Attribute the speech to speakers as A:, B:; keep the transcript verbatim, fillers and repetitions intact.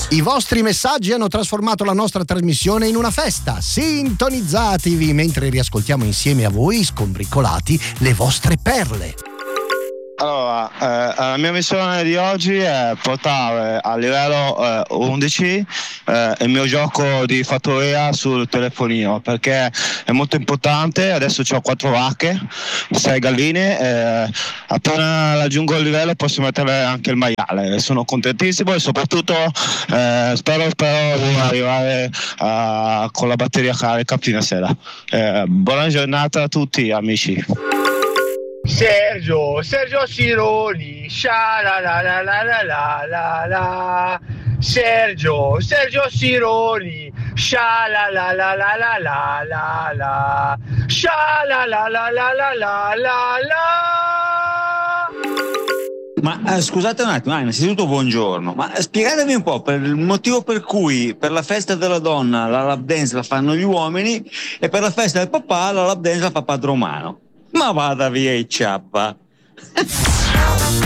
A: I vostri messaggi hanno trasformato la nostra trasmissione in una festa. Sintonizzatevi mentre riascoltiamo insieme a voi, scombriccolati, le vostre perle.
B: Allora, eh, la mia missione di oggi è portare a livello eh, undici eh, il mio gioco di fattoria sul telefonino, perché è molto importante. Adesso ho quattro vacche, sei galline, eh, appena raggiungo il livello posso mettere anche il maiale. Sono contentissimo e soprattutto eh, spero, spero di arrivare uh, con la batteria carica fino a sera. Eh, buona giornata a tutti amici.
C: Sergio, Sergio Sironi, sha la la la la la la la la. Sergio, Sergio Sironi, sha la la la la la la la la. Sha la la la la la la la la.
D: Ma eh, scusate un attimo, ah, innanzitutto buongiorno, ma eh, spiegatemi un po' per il motivo per cui per la festa della donna la lap dance la fanno gli uomini e per la festa del papà la lap dance la fa Padre Romano. Ma vada via, i ciappa.